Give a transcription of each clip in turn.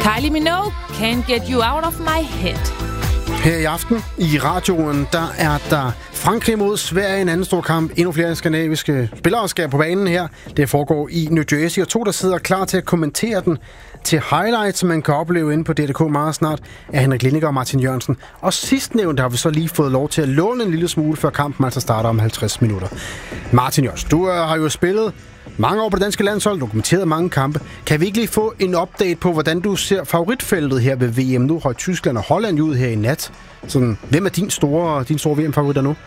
Kylie Minogue, Can't Get You Out of My Head. Her i aften i radioen, der er der Frankrig mod Sverige, en anden stor kamp. Endnu flere skandinaviske spillere skal på banen her. Det foregår i New Jersey, og to, der sidder klar til at kommentere den til highlights, som man kan opleve inde på DDK meget snart, er Henrik Lindinger og Martin Jørgensen. Og sidstnævnte har vi så lige fået lov til at låne en lille smule, før kampen altså starter om 50 minutter. Martin Jørgensen, du har jo spillet mange år på det danske landshold, dokumenteret mange kampe. Kan vi ikke lige få en update på, hvordan du ser favoritfeltet her ved VM? Nu har Tyskland og Holland ud her i nat. Sådan, hvem er din store VM-favoritter nu?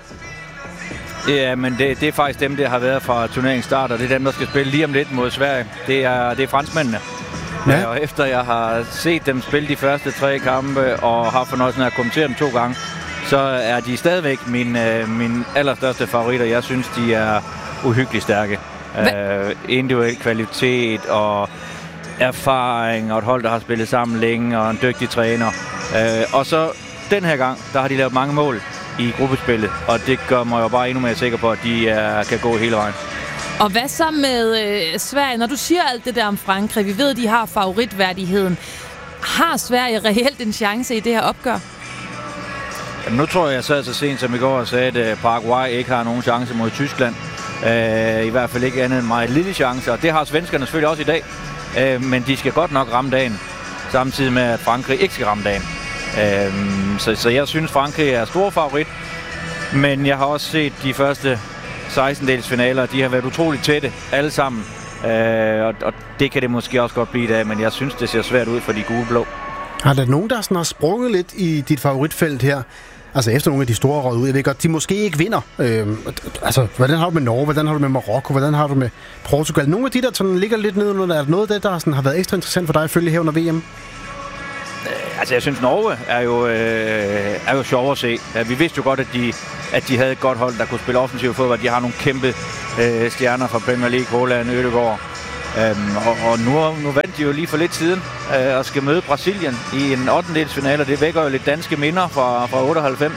Ja, men det er faktisk dem, der har været fra turneringsstart, og det er dem, der skal spille lige om lidt mod Sverige. Det er franskmændene. Ja. Og efter jeg har set dem spille de første 3 kampe, og har fornøjelsen af at kommentere dem 2 gange, så er de stadigvæk min allerstørste favoritter. Jeg synes, de er uhyggeligt stærke. Individuel kvalitet og erfaring, og et hold, der har spillet sammen længe, og en dygtig træner. Og så den her gang, der har de lavet mange mål i gruppespillet, og det gør mig jo bare endnu mere sikker på, at de kan gå hele vejen. Og hvad så med Sverige? Når du siger alt det der om Frankrig, vi ved, at de har favoritværdigheden. Har Sverige reelt en chance i det her opgør? Jamen, nu tror jeg så sent som i går og sagde, at Paraguay ikke har nogen chance mod Tyskland. I hvert fald ikke andet end meget lille chance, og det har svenskerne selvfølgelig også i dag. Men de skal godt nok ramme dagen, samtidig med at Frankrig ikke skal ramme dagen. Så jeg synes, Frankrig er stor favorit, men jeg har også set de første 16-delsfinaler, de har været utroligt tætte, alle sammen. Og det kan det måske også godt blive i dag, men jeg synes, det ser svært ud for de gule-blå. Har der nogen, der sådan har sprunget lidt i dit favoritfelt her? Altså efter nogle af de store råd ud. Jeg ved godt, de måske ikke vinder. Altså, hvordan har du med Norge? Hvordan har du med Marokko? Hvordan har du med Portugal? Nogle af de, der sådan ligger lidt nede under, er der noget af det, der sådan har været ekstra interessant for dig at følge her under VM? Altså, jeg synes, Norge er jo sjov at se. Vi vidste jo godt, at de havde et godt hold, der kunne spille offensiv fodbold. De har nogle kæmpe stjerner fra Premier League, Haaland, Ødegaard. Og nu vandt de jo lige for lidt siden og skal møde Brasilien i en 8-delsfinale. Det vækker jo lidt danske minder fra 98.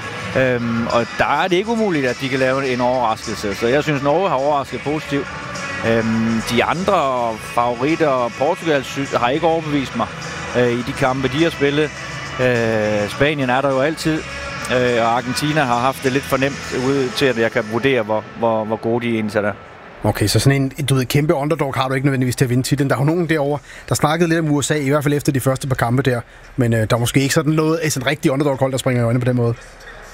Og der er det ikke umuligt, at de kan lave en overraskelse. Så jeg synes, Norge har overrasket positivt. De andre favoritter, Portugal, har ikke overbevist mig i de kampe, de har spillet. Spanien er der jo altid, og Argentina har haft det lidt for nemt ude til, at jeg kan vurdere, hvor gode de egentlig er. Okay, så sådan en kæmpe underdog har du ikke nødvendigvis til at vinde titlen. Der er jo nogen derovre, der snakkede lidt om USA, i hvert fald efter de første par kampe der. Men der er måske ikke sådan noget sådan rigtig underdog-hold, der springer i øjnene på den måde.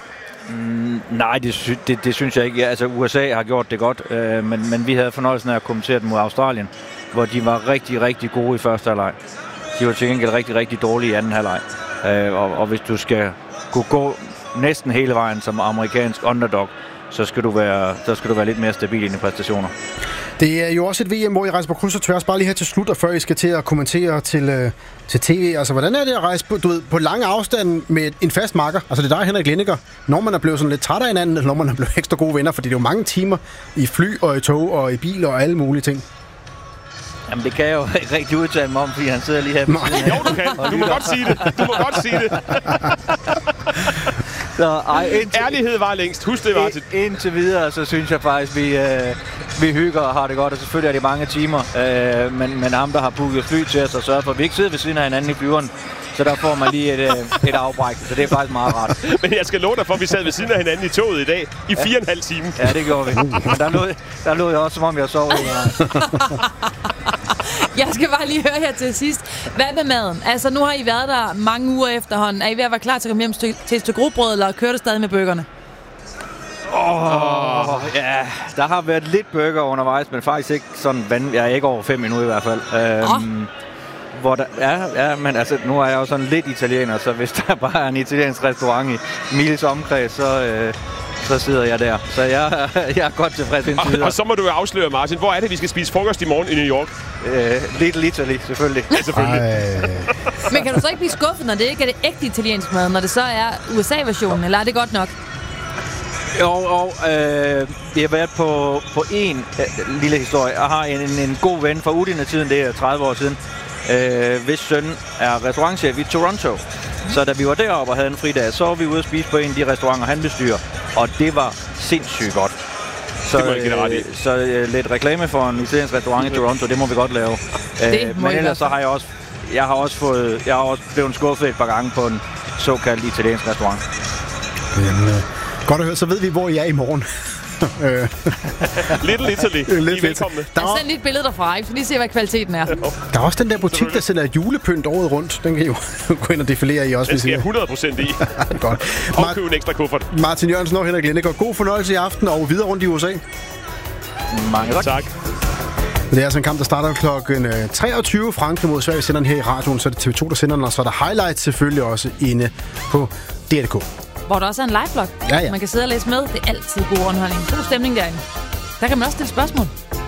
Nej, det synes jeg ikke. Ja, altså, USA har gjort det godt, men vi havde fornøjelsen af at kommentere dem mod Australien, hvor de var rigtig, rigtig gode i første halvleg. De var til gengæld rigtig, rigtig dårlige i anden halvleg. Og hvis du skal kunne gå næsten hele vejen som amerikansk underdog, så skal du være lidt mere stabil i dine præstationer. Det er jo også et VM, hvor I rejser på kryds og tværs. Bare lige her til slut, og før I skal til at kommentere til tv. Altså, hvordan er det at rejse på lang afstand med en fast marker? Altså, det er dig, Henrik Lindinger. Når man er blevet sådan lidt træt af hinanden, eller når man er blevet ekstra gode venner, fordi det er jo mange timer i fly og i tog og i bil og alle mulige ting. Jamen, det kan jeg jo ikke rigtig udtale mig om, fordi han sidder lige her på siden. Jo, du kan. Du må godt sige det. Så, ærlighed var længst. Husk det, Martin. Indtil videre, så synes jeg faktisk, vi hygger og har det godt. Og selvfølgelig er det mange timer. Men ham, der har booket fly til os og sørger for, at vi ikke sidder ved siden af hinanden i flyveren. Så der får man lige et afbræk. Så det er faktisk meget rart. Men jeg skal love dig for, at vi sad ved siden af hinanden i toget i dag i 4,5 timer. Ja, det gjorde vi. Men der lå jeg også, som om jeg sov. Jeg skal bare lige høre her til sidst. Hvad med maden? Altså, nu har I været der mange uger efterhånden. Er I ved at være klar til at komme hjem til et stykke rugbrød, eller kører det stadig med burgerne? Ja, der har været lidt burger undervejs, men faktisk ikke sådan jeg er ikke over 5 endnu i hvert fald. Hvor der, men altså, nu er jeg jo sådan lidt italiener, så hvis der bare er en italiensk restaurant i Miles omkreds, så sidder jeg der. Så jeg er godt tilfreds indtil videre. Og så må du jo afsløre, Martin, hvor er det, vi skal spise frokost i morgen i New York? Little Italy, selvfølgelig. Ja, selvfølgelig. Men kan du så ikke blive skuffet, når det ikke er det ægte italiensk mad, når det så er USA-versionen, eller er det godt nok? Jo, vi har været på en lille historie. Jeg har en god ven fra Udine-tiden, det er 30 år siden, hvis søn er restaurantchef i Toronto. Så da vi var deroppe og havde en fridag, så var vi ude at spise på en af de restauranter, han bestyrer. Og det var sindssygt godt. Så lidt reklame for en italiensk restaurant i Toronto, det må vi godt lave. Men ellers så har jeg også jeg har også blevet skuffet et par gange på en såkaldt italiensk restaurant. Jamen, godt at høre, så ved vi, hvor I er i morgen. Little Italy. Lidt velkomne. Jeg sender lige et billede derfra, ikke? Så lige se, hvad kvaliteten er. Der er også den der butik, der sælger julepynt året rundt. Den kan I jo gå ind og defilere i også. Den skal jeg 100% i. Godt. Og købe en ekstra kuffert. Martin Jørgensen og Henrik Lindegaard. God fornøjelse i aften og videre rundt i USA. Mange tak. Det er altså en kamp, der starter klokken 23. Frankrig mod Sverige. Vi sender den her i radioen, så er det TV2, der sender den. Og så er der highlights selvfølgelig også inde på DR.dk. Hvor der også er en live-blog. Ja. Man kan sidde og læse med. Det er altid god underholdning. God stemning derinde. Der kan man også stille spørgsmål.